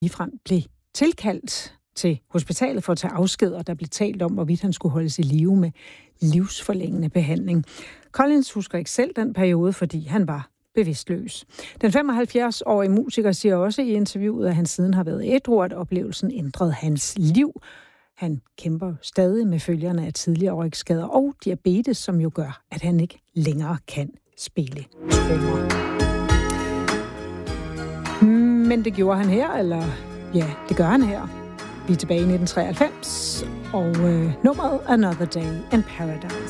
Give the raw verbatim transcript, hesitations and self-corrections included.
ligefrem blev tilkaldt til hospitalet for at tage afsked, og der blev talt om, hvorvidt han skulle holdes i live med livsforlængende behandling. Collins husker ikke selv den periode, fordi han var bevidstløs. Den femoghalvfjerds-årige musiker siger også i interviewet, at han siden har været ædru, at oplevelsen ændrede hans liv. Han kæmper stadig med følgerne af tidligere rygsskader og diabetes, som jo gør, at han ikke længere kan spille trommer. Men det gjorde han her, eller ja, det gør han her. Vi er tilbage i nitten treoghalvfems, og øh, nummeret Another Day in Paradise.